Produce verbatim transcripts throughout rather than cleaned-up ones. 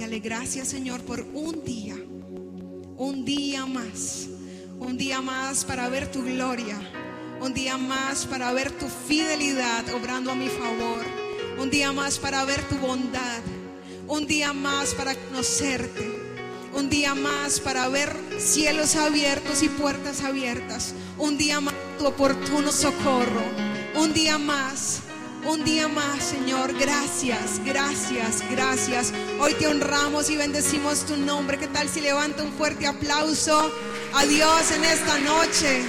Dígale gracias, Señor, por un día, un día más, un día más para ver tu gloria, un día más para ver tu fidelidad obrando a mi favor, un día más para ver tu bondad, un día más para conocerte, un día más para ver cielos abiertos y puertas abiertas, un día más tu oportuno socorro, un día más, un día más, Señor. Gracias, gracias, gracias. Hoy te honramos y bendecimos tu nombre. ¿Qué tal si levanta un fuerte aplauso a Dios en esta noche?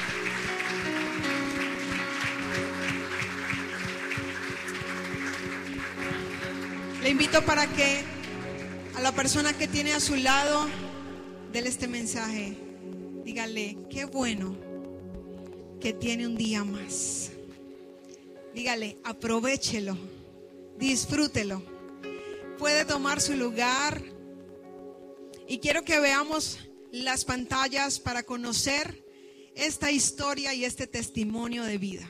Le invito para que a la persona que tiene a su lado, déle este mensaje. Dígale, qué bueno que tiene un día más. Dígale, aprovéchelo, disfrútelo. Puede tomar su lugar. Y quiero que veamos las pantallas para conocer esta historia y este testimonio de vida.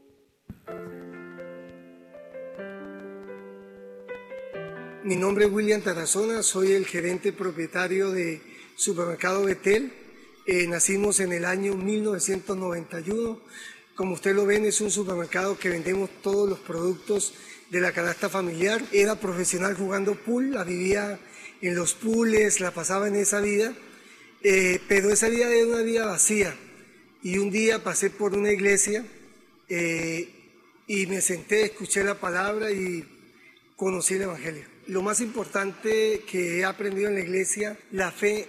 Mi nombre es William Tarazona, soy el gerente propietario de Supermercado Betel. Eh, nacimos en el año mil novecientos noventa y uno. Como usted lo ven, es un supermercado que vendemos todos los productos de la canasta familiar. Era profesional jugando pool, la vivía en los pools, la pasaba en esa vida, eh, pero esa vida era una vida vacía. Y un día pasé por una iglesia eh, y me senté, escuché la palabra y conocí el Evangelio. Lo más importante que he aprendido en la iglesia, la fe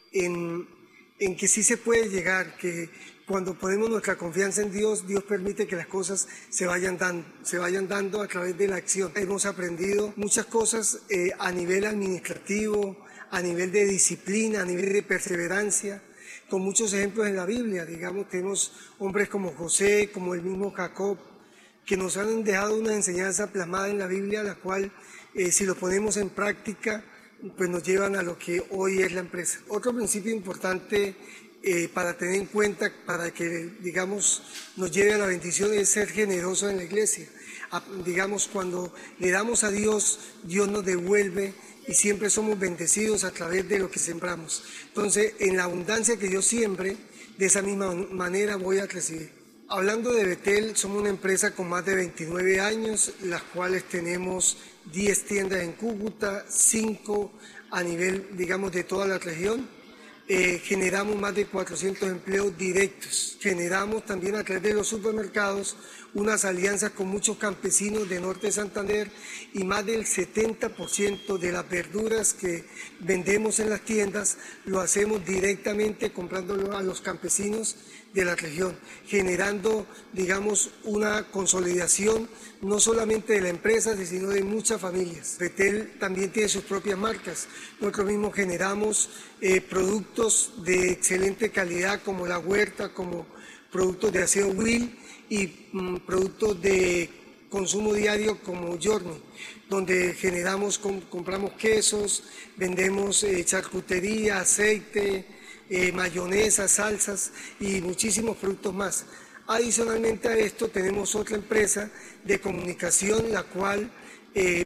en, en que sí se puede llegar, que cuando ponemos nuestra confianza en Dios, Dios permite que las cosas se vayan dando, se vayan dando a través de la acción. Hemos aprendido muchas cosas eh, a nivel administrativo, a nivel de disciplina, a nivel de perseverancia, con muchos ejemplos en la Biblia. Digamos, tenemos hombres como José, como el mismo Jacob, que nos han dejado una enseñanza plasmada en la Biblia, la cual, eh, si lo ponemos en práctica, pues nos llevan a lo que hoy es la empresa. Otro principio importante eh, para tener en cuenta, para que, digamos, nos lleve a la bendición, es ser generoso en la iglesia. A, digamos, cuando le damos a Dios, Dios nos devuelve y siempre somos bendecidos a través de lo que sembramos. Entonces, en la abundancia que yo siembre, de esa misma manera voy a recibir. Hablando de Betel, somos una empresa con más de veintinueve años, las cuales tenemos diez tiendas en Cúcuta, cinco a nivel, digamos, de toda la región. Eh, generamos más de cuatrocientos empleos directos. Generamos también a través de los supermercados unas alianzas con muchos campesinos de Norte de Santander y más del setenta por ciento de las verduras que vendemos en las tiendas lo hacemos directamente comprándolo a los campesinos de la región, generando, digamos, una consolidación no solamente de la empresa, sino de muchas familias. Betel también tiene sus propias marcas. Nosotros mismos generamos eh, productos de excelente calidad como la huerta, como productos de aseo Will y mm, productos de consumo diario como Journey, donde generamos, com, compramos quesos, vendemos eh, charcutería, aceite, Eh, mayonesa, salsas y muchísimos productos más. Adicionalmente a esto tenemos otra empresa de comunicación, la cual eh,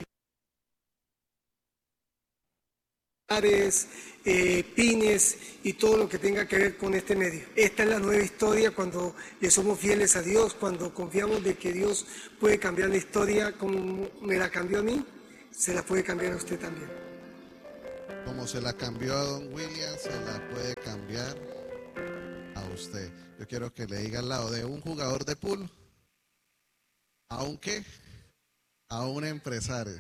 eh, pines y todo lo que tenga que ver con este medio. Esta es la nueva historia cuando le somos fieles a Dios, cuando confiamos de que Dios puede cambiar la historia como me la cambió a mí, se la puede cambiar a usted también. Como se la cambió a don William, se la puede cambiar a usted. Yo quiero que le diga al lado de un jugador de pool, ¿a un qué? A un empresario.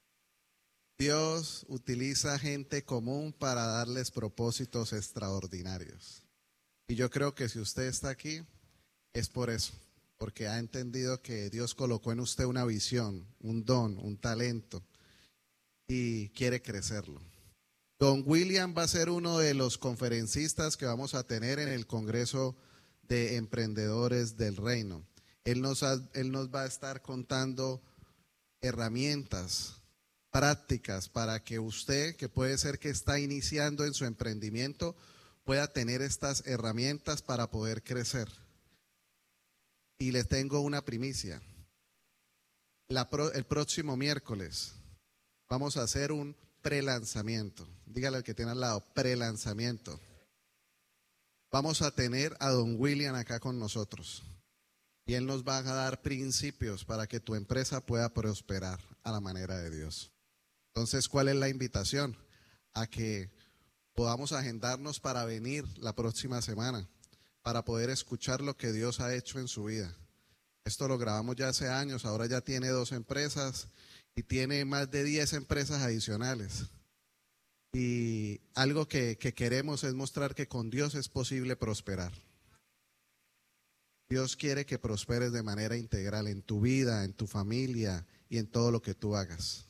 Dios utiliza gente común para darles propósitos extraordinarios. Y yo creo que si usted está aquí, es por eso, porque ha entendido que Dios colocó en usted una visión, un don, un talento, y quiere crecerlo. Don William va a ser uno de los conferencistas que vamos a tener en el Congreso de Emprendedores del Reino. Él nos, ha, él nos va a estar contando herramientas prácticas para que usted, que puede ser que está iniciando en su emprendimiento, pueda tener estas herramientas para poder crecer. Y les tengo una primicia. La pro, el próximo miércoles vamos a hacer un prelanzamiento. Dígale al que tiene al lado, prelanzamiento. Vamos a tener a don William acá con nosotros. Y él nos va a dar principios para que tu empresa pueda prosperar a la manera de Dios. Entonces, ¿cuál es la invitación? A que podamos agendarnos para venir la próxima semana, para poder escuchar lo que Dios ha hecho en su vida. Esto lo grabamos ya hace años, ahora ya tiene dos empresas y tiene más de diez empresas adicionales. Y algo que, que queremos es mostrar que con Dios es posible prosperar. Dios quiere que prosperes de manera integral en tu vida, en tu familia y en todo lo que tú hagas.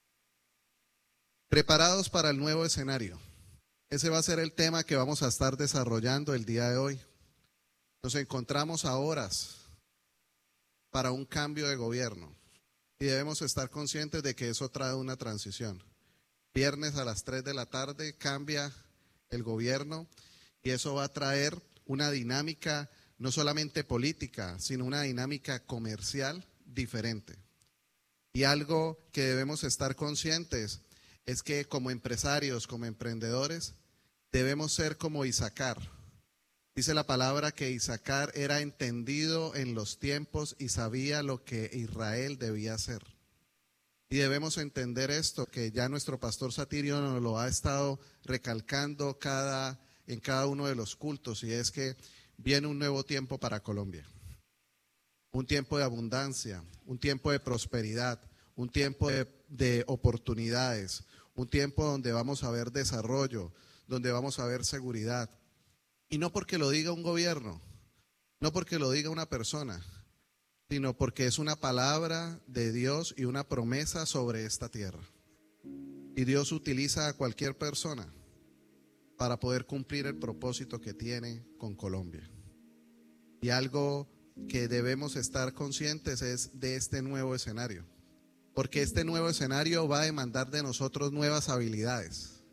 Preparados para el nuevo escenario. Ese va a ser el tema que vamos a estar desarrollando el día de hoy. Nos encontramos a horas para un cambio de gobierno y debemos estar conscientes de que eso trae una transición. Viernes a las tres de la tarde cambia el gobierno y eso va a traer una dinámica no solamente política, sino una dinámica comercial diferente. Y algo que debemos estar conscientes es que como empresarios, como emprendedores, debemos ser como Isacar. Dice la palabra que Isacar era entendido en los tiempos y sabía lo que Israel debía hacer. Y debemos entender esto, que ya nuestro pastor Satirio nos lo ha estado recalcando cada, en cada uno de los cultos, y es que viene un nuevo tiempo para Colombia. Un tiempo de abundancia, un tiempo de prosperidad, un tiempo de, de oportunidades, un tiempo donde vamos a ver desarrollo, donde vamos a ver seguridad. Y no porque lo diga un gobierno, no porque lo diga una persona, sino porque es una palabra de Dios y una promesa sobre esta tierra. Y Dios utiliza a cualquier persona para poder cumplir el propósito que tiene con Colombia. Y algo que debemos estar conscientes es de este nuevo escenario, porque este nuevo escenario va a demandar de nosotros nuevas habilidades.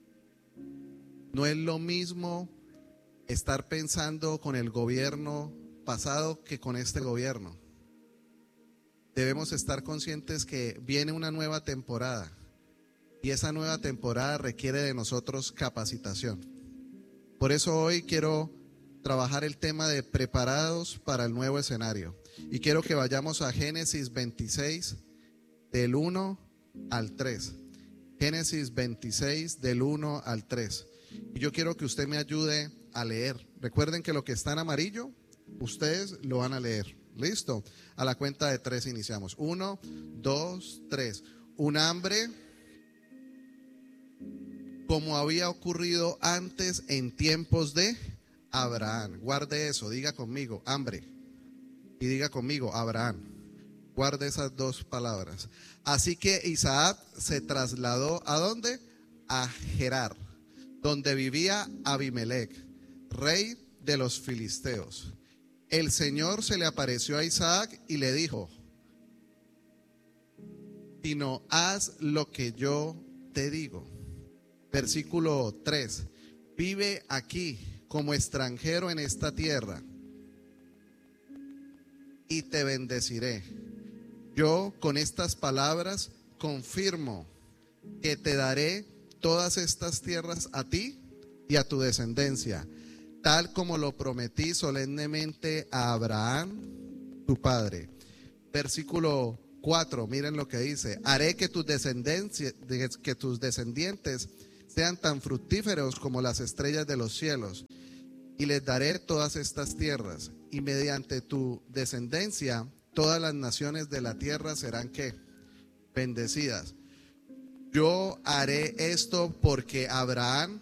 No es lo mismo estar pensando con el gobierno pasado que con este gobierno. Debemos estar conscientes que viene una nueva temporada y esa nueva temporada requiere de nosotros capacitación. Por eso hoy quiero trabajar el tema de preparados para el nuevo escenario. Y quiero que vayamos a Génesis veintiséis, del uno al tres. Génesis veintiséis, del uno al tres. Y yo quiero que usted me ayude a leer. Recuerden que lo que está en amarillo, ustedes lo van a leer. ¿Listo? A la cuenta de tres iniciamos. Uno, dos, tres. Un hambre como había ocurrido antes en tiempos de Abraham. Guarde eso, diga conmigo, hambre. Y diga conmigo, Abraham. Guarde esas dos palabras. Así que Isaac se trasladó, ¿a dónde? A Gerar, donde vivía Abimelech, rey de los filisteos. El Señor se le apareció a Isaac y le dijo: sino haz lo que yo te digo. Versículo tres. Vive aquí como extranjero en esta tierra y te bendeciré. Yo con estas palabras confirmo que te daré todas estas tierras a ti y a tu descendencia, tal como lo prometí solemnemente a Abraham, tu padre. Versículo cuatro, miren lo que dice: haré que tus descendencias, que tus descendientes sean tan fructíferos como las estrellas de los cielos, y les daré todas estas tierras, y mediante tu descendencia todas las naciones de la tierra serán ¿qué? Bendecidas. Yo haré esto porque Abraham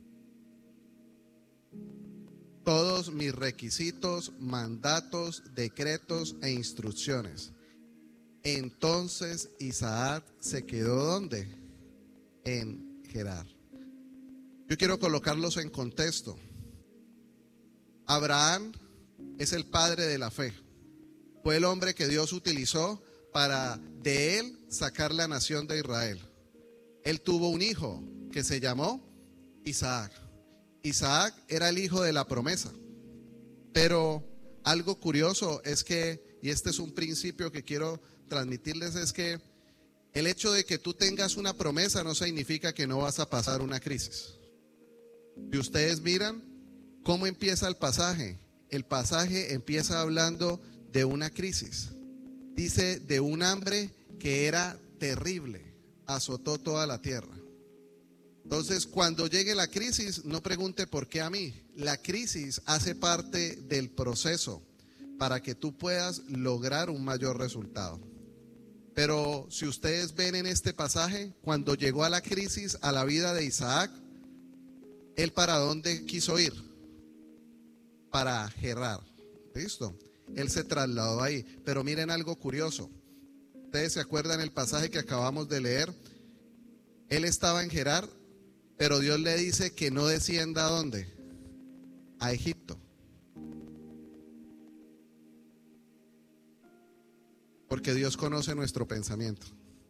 todos mis requisitos, mandatos, decretos e instrucciones. Entonces Isaac se quedó ¿dónde? En Gerar. Yo quiero colocarlos en contexto. Abraham es el padre de la fe. Fue el hombre que Dios utilizó para de él sacar la nación de Israel. Él tuvo un hijo que se llamó Isaac. Isaac era el hijo de la promesa. Pero algo curioso es que, y este es un principio que quiero transmitirles, es que El hecho de que tú tengas una promesa no significa que no vas a pasar una crisis. Si ustedes miran cómo empieza el pasaje, el pasaje empieza hablando de una crisis. Dice de un hambre que era terrible, azotó toda la tierra. Entonces, cuando llegue la crisis, no pregunte por qué a mí. La crisis hace parte del proceso para que tú puedas lograr un mayor resultado. Pero si ustedes ven en este pasaje, cuando llegó a la crisis a la vida de Isaac, ¿él para dónde quiso ir? Para Gerar. ¿Listo? Él se trasladó ahí. Pero miren algo curioso. Ustedes se acuerdan el pasaje que acabamos de leer. Él estaba en Gerar, pero Dios le dice que no descienda ¿a dónde? A Egipto. Porque Dios conoce nuestro pensamiento.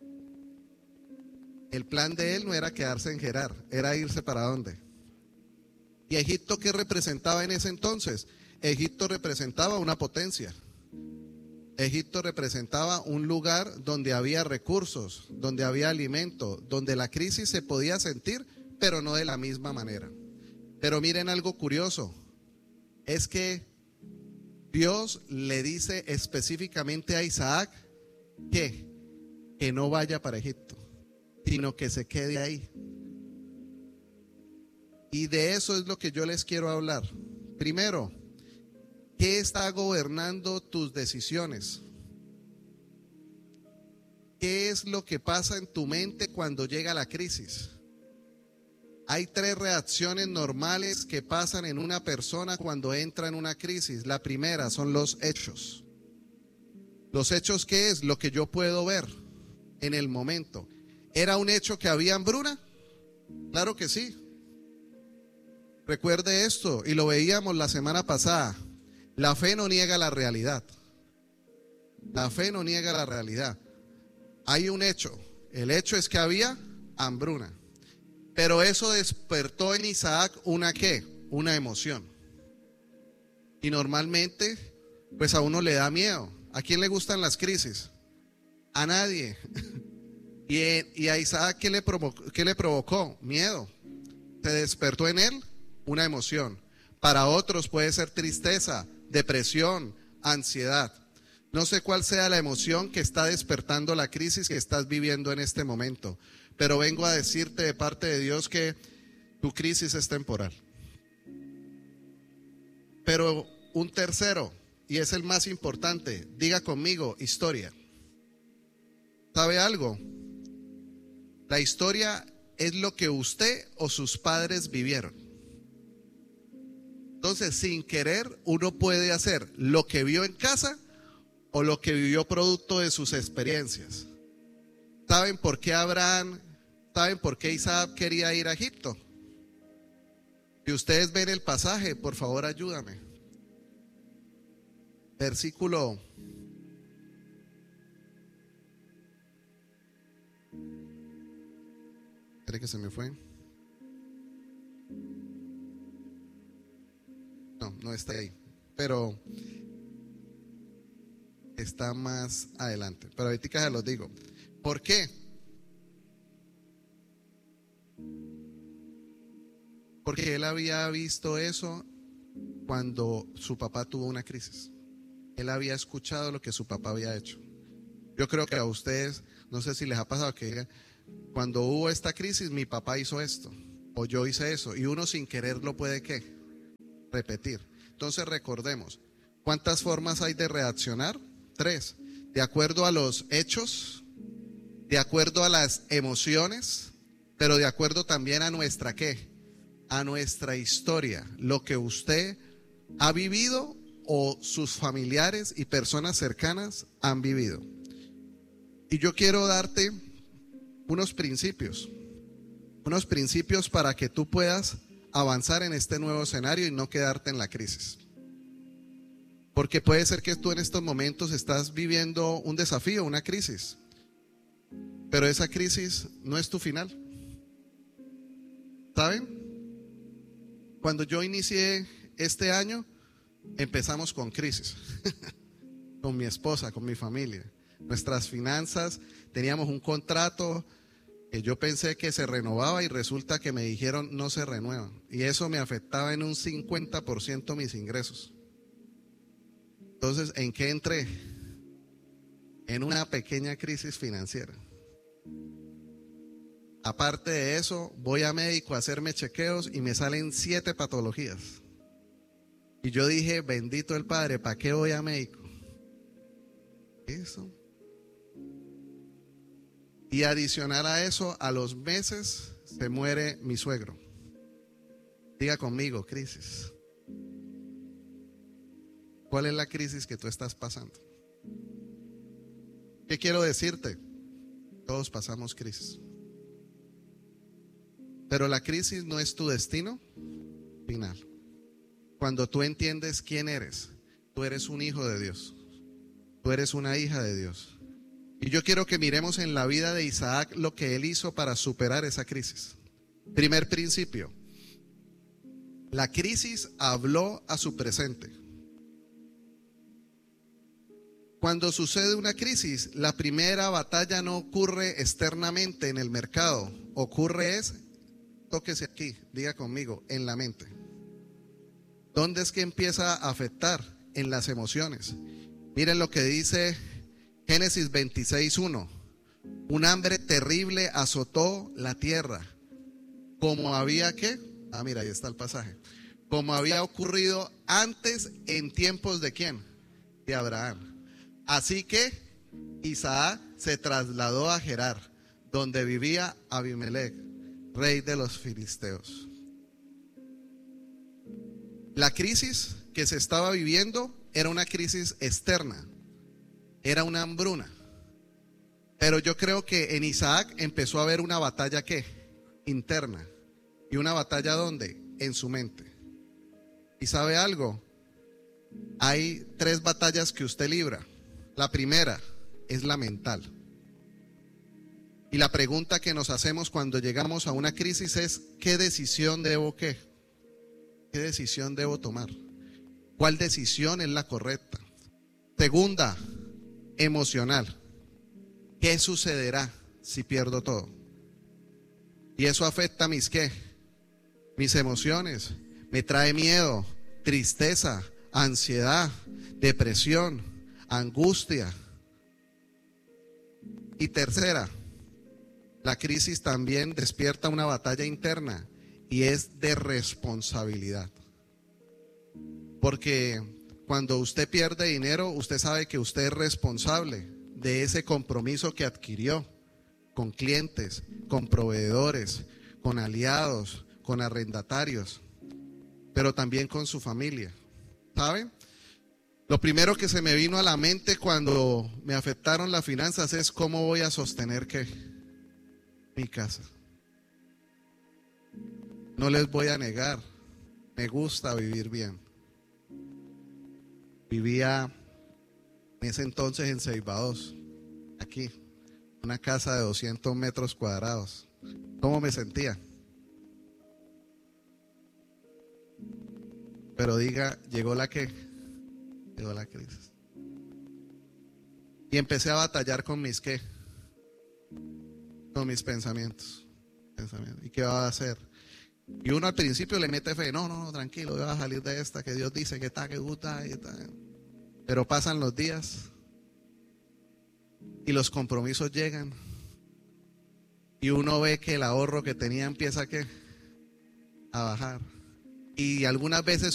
El plan de él no era quedarse en Gerar, era irse para dónde. ¿Y Egipto qué representaba en ese entonces? Egipto representaba una potencia. Egipto representaba un lugar donde había recursos, donde había alimento, donde la crisis se podía sentir, pero no de la misma manera. Pero miren algo curioso, es que Dios le dice específicamente a Isaac que, que no vaya para Egipto, sino que se quede ahí. Y de eso es lo que yo les quiero hablar. Primero, ¿qué está gobernando tus decisiones? ¿Qué es lo que pasa en tu mente cuando llega la crisis? Hay tres reacciones normales que pasan en una persona cuando entra en una crisis. La primera son los hechos. ¿Los hechos qué es? Lo que yo puedo ver en el momento. ¿Era un hecho que había hambruna? Claro que sí. Recuerde esto, y lo veíamos la semana pasada. La fe no niega la realidad. La fe no niega la realidad. Hay un hecho. El hecho es que había hambruna. Pero eso despertó en Isaac una ¿qué? Una emoción. Y normalmente, pues a uno le da miedo. ¿A quién le gustan las crisis? A nadie. Y, y a Isaac, ¿qué le provocó? ¿Qué le provocó? Miedo. Se despertó en él una emoción. Para otros puede ser tristeza, depresión, ansiedad. No sé cuál sea la emoción que está despertando la crisis que estás viviendo en este momento. Pero vengo a decirte de parte de Dios que tu crisis es temporal. Pero un tercero, y es el más importante, diga conmigo, historia. ¿Sabe algo? La historia es lo que usted o sus padres vivieron. Entonces, sin querer, uno puede hacer lo que vio en casa o lo que vivió producto de sus experiencias. ¿Saben por qué Abraham, saben por qué Isaac quería ir a Egipto? Si ustedes ven el pasaje, por favor ayúdame. Versículo ¿Cree que se me fue? No, no está ahí, pero está más adelante. Pero ahorita se los digo. ¿Por qué? Porque él había visto eso cuando su papá tuvo una crisis. Él había escuchado lo que su papá había hecho. Yo creo que a ustedes, no sé si les ha pasado que digan, cuando hubo esta crisis, mi papá hizo esto, o yo hice eso, y uno sin querer lo puede, ¿qué? Repetir. Entonces recordemos, ¿cuántas formas hay de reaccionar? Tres. De acuerdo a los hechos, de acuerdo a las emociones, pero de acuerdo también a nuestra, ¿qué? A nuestra historia, lo que usted ha vivido o sus familiares y personas cercanas han vivido. Y yo quiero darte unos principios, unos principios para que tú puedas avanzar en este nuevo escenario y no quedarte en la crisis. Porque puede ser que tú en estos momentos estás viviendo un desafío, una crisis, pero esa crisis no es tu final. ¿Saben? Cuando yo inicié este año, empezamos con crisis, con mi esposa, con mi familia. Nuestras finanzas, teníamos un contrato que yo pensé que se renovaba y resulta que me dijeron no se renueva. Y eso me afectaba en un cincuenta por ciento mis ingresos. Entonces, ¿en qué entré? En una pequeña crisis financiera. Aparte de eso, voy a médico a hacerme chequeos y me salen siete patologías. Y yo dije, bendito el Padre, ¿para qué voy a médico? Eso. Y adicional a eso, a los meses se muere mi suegro. Diga conmigo, crisis. ¿Cuál es la crisis que tú estás pasando? ¿Qué quiero decirte? Todos pasamos crisis. Pero la crisis no es tu destino final. Cuando tú entiendes quién eres, tú eres un hijo de Dios. Tú eres una hija de Dios. Y yo quiero que miremos en la vida de Isaac lo que él hizo para superar esa crisis. Primer principio. La crisis habló a su presente. Cuando sucede una crisis, la primera batalla no ocurre externamente en el mercado. Ocurre es, tóquese aquí, diga conmigo, en la mente. ¿Dónde es que empieza a afectar? En las emociones. Miren lo que dice Génesis veintiséis uno. Un hambre terrible azotó la tierra. Como había ¿qué? Ah, mira, ahí está el pasaje. Como había ocurrido antes en tiempos de ¿quién? De Abraham. Así que Isaac se trasladó a Gerar, donde vivía Abimelech, rey de los filisteos. La crisis que se estaba viviendo era una crisis externa, era una hambruna. Pero yo creo que en Isaac empezó a haber una batalla ¿qué? Interna. ¿Y una batalla dónde? En su mente. ¿Y sabe algo? Hay tres batallas que usted libra. La primera es la mental. Y la pregunta que nos hacemos cuando llegamos a una crisis es: ¿qué decisión debo qué? ¿Qué decisión debo tomar? ¿Cuál decisión es la correcta? Segunda, emocional. ¿Qué sucederá si pierdo todo? Y eso afecta mis ¿qué? Mis emociones. Me trae miedo, tristeza, ansiedad, depresión, angustia. Y tercera, la crisis también despierta una batalla interna y es de responsabilidad. Porque cuando usted pierde dinero, usted sabe que usted es responsable de ese compromiso que adquirió con clientes, con proveedores, con aliados, con arrendatarios, pero también con su familia. ¿Saben? Lo primero que se me vino a la mente cuando me afectaron las finanzas es cómo voy a sostener ¿qué? Mi casa. No les voy a negar, me gusta vivir bien. Vivía en ese entonces en Ceiba dos, aquí, una casa de doscientos metros cuadrados. ¿Cómo me sentía? Pero diga, llegó la ¿qué? Llegó la crisis. Y empecé a batallar con mis ¿qué? Con mis pensamientos. pensamientos. ¿Y qué va a hacer? Y uno al principio le mete fe. No, no, no, tranquilo, voy a salir de esta, que Dios dice que está, que gusta. Y está. Pero pasan los días y los compromisos llegan. Y uno ve que el ahorro que tenía empieza ¿qué? A bajar. Y algunas veces